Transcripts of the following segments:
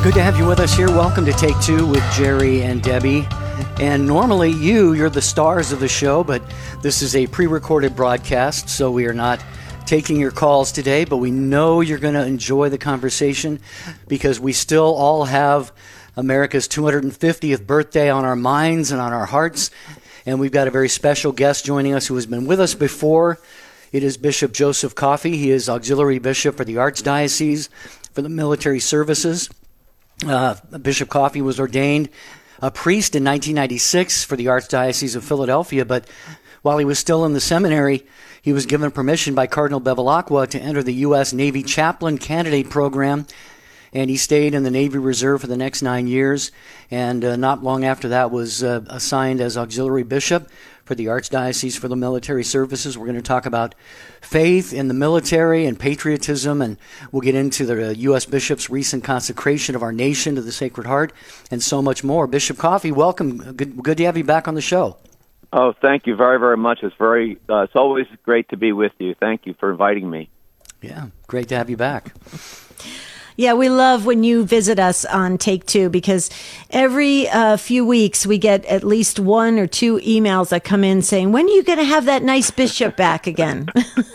Good to have you with us here. Welcome to Take Two with Jerry and Debbie. And normally you're the stars of the show, but this is a pre-recorded broadcast, so we are not taking your calls today, but we know you're going to enjoy the conversation because we still all have America's 250th birthday on our minds and on our hearts. And we've got a very special guest joining us who has been with us before. It is Bishop Joseph Coffey. He is Auxiliary Bishop for the Archdiocese for the Military Services. Bishop Coffey was ordained a priest in 1996 for the Archdiocese of Philadelphia, but while he was still in the seminary, he was given permission by Cardinal Bevilacqua to enter the U.S. Navy Chaplain Candidate Program, and he stayed in the Navy Reserve for the next 9 years, and not long after that was assigned as Auxiliary Bishop for the Archdiocese for the Military Services. We're going to talk about faith in the military and patriotism, and we'll get into the U.S. Bishop's recent consecration of our nation to the Sacred Heart, and so much more. Bishop Coffey, welcome. Good to have you back on the show. Oh, thank you very, very much. It's always great to be with you. Thank you for inviting me. Yeah, great to have you back. Yeah, we love when you visit us on Take Two because every few weeks we get at least 1 or 2 emails that come in saying, when are you going to have that nice bishop back again?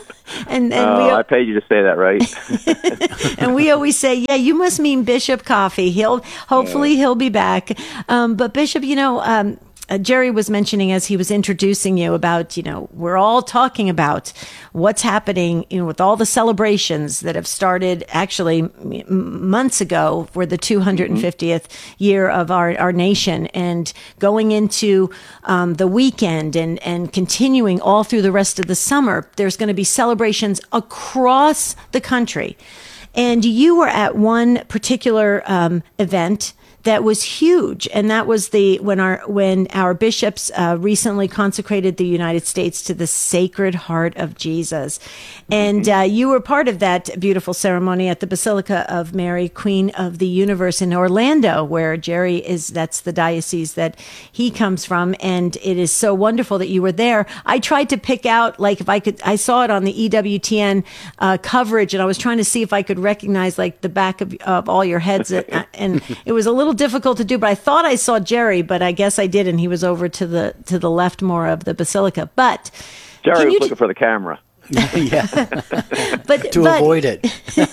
I paid you to say that, right? And we always say, yeah, you must mean Bishop Coffey. Hopefully he'll be back. But Bishop, Jerry was mentioning as he was introducing you about, we're all talking about what's happening, with all the celebrations that have started actually months ago for the 250th year of our nation and going into the weekend and continuing all through the rest of the summer. There's going to be celebrations across the country. And you were at one particular event that was huge, and that was when our bishops recently consecrated the United States to the Sacred Heart of Jesus, and you were part of that beautiful ceremony at the Basilica of Mary, Queen of the Universe in Orlando, where Jerry that's the diocese that he comes from, and it is so wonderful that you were there. I tried to pick out, if I could, I saw it on the EWTN coverage, and I was trying to see if I could recognize the back of all your heads, and it was a little difficult to do, but I thought I saw Jerry, but I guess I didn't. He was over to the left more of the basilica. But Jerry was looking for the camera. Yeah, to avoid it.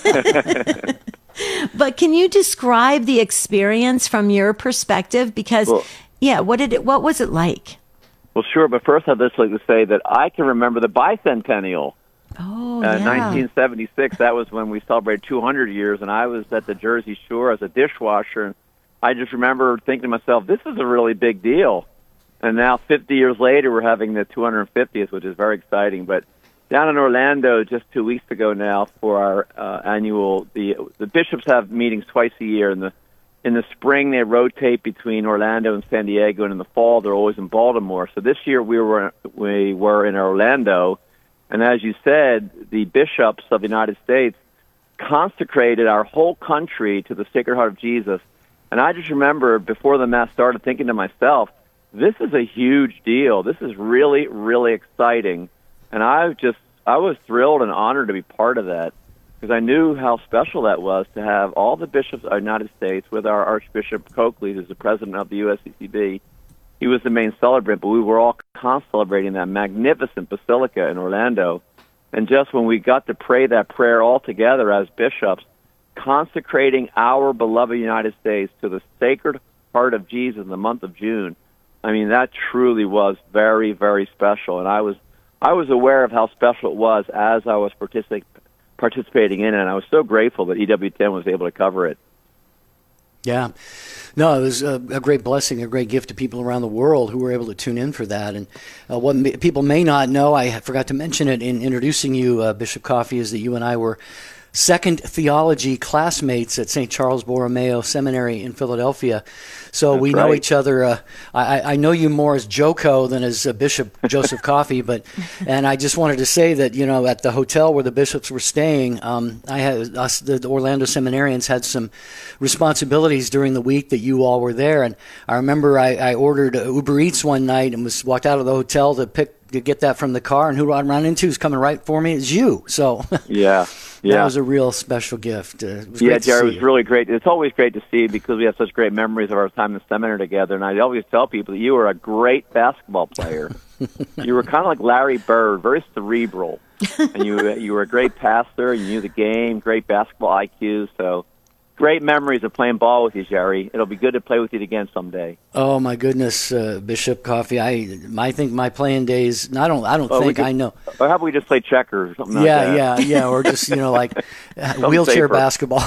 But can you describe the experience from your perspective? Because what was it like? Well, sure. But first, I'd just like to say that I can remember the bicentennial. Oh, yeah. 1976, that was when we celebrated 200 years, and I was at the Jersey Shore as a dishwasher, and I just remember thinking to myself, this is a really big deal. And now, 50 years later, we're having the 250th, which is very exciting. But down in Orlando, just 2 weeks ago now, for our annual, the bishops have meetings twice a year. In the spring, they rotate between Orlando and San Diego, and in the fall, they're always in Baltimore. So this year, we were in Orlando. And as you said, the bishops of the United States consecrated our whole country to the Sacred Heart of Jesus. And I just remember before the Mass started thinking to myself, this is a huge deal. This is really, really exciting. And I was thrilled and honored to be part of that because I knew how special that was to have all the bishops of the United States with our Archbishop Coakley, who's the president of the USCCB. He was the main celebrant, but we were all celebrating that magnificent basilica in Orlando. And just when we got to pray that prayer all together as bishops, consecrating our beloved United States to the Sacred Heart of Jesus in the month of June, I mean, that truly was very, very special. And I was aware of how special it was as I was participating in it, and I was so grateful that EWTN was able to cover it. Yeah. No, it was a great blessing, a great gift to people around the world who were able to tune in for that. And what people may not know, I forgot to mention it in introducing you, Bishop Coffey, is that you and I were second theology classmates at St. Charles Borromeo Seminary in Philadelphia. So That's we know right. each other. I know you more as Joko than as Bishop Joseph Coffey, and I just wanted to say that, at the hotel where the bishops were staying, the Orlando seminarians had some responsibilities during the week that you all were there. And I remember I ordered Uber Eats one night and walked out of the hotel to pick to get that from the car, and who I run into is coming right for me is you. So Yeah. that was a real special gift. It was great to Jerry, see it was you. really great. It's always great to see you because we have such great memories of our time in seminary together. And I always tell people that you were a great basketball player. You were kind of like Larry Bird, very cerebral. And you were a great passer. You knew the game, great basketball IQ. So great memories of playing ball with you, Jerry. It'll be good to play with you again someday. Oh my goodness, Bishop Coffey. I think my playing days. I don't think I know. Or how about we just play checkers or something like that? Yeah, or just like wheelchair safer. basketball.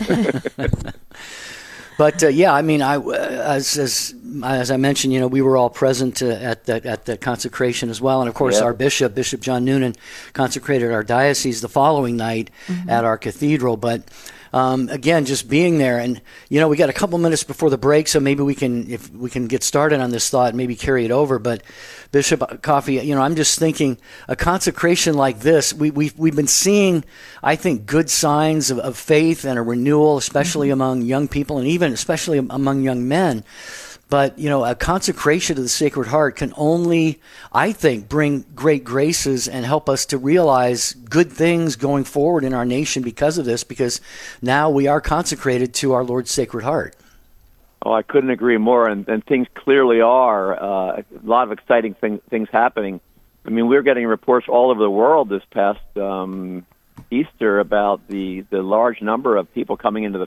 But I mean, as I mentioned, we were all present at the consecration as well, and of course, our Bishop John Noonan, consecrated our diocese the following night at our cathedral. But again, just being there, and we got a couple minutes before the break, so maybe if we can get started on this thought, maybe carry it over. But Bishop Coffey, I'm just thinking a consecration like this, we've been seeing, I think, good signs of faith and a renewal, especially among young people, and even especially among young men. But, a consecration to the Sacred Heart can only, I think, bring great graces and help us to realize good things going forward in our nation because of this, because now we are consecrated to our Lord's Sacred Heart. Oh, I couldn't agree more, and things clearly are. A lot of exciting things happening. I mean, we're getting reports all over the world this past Easter about the large number of people coming into the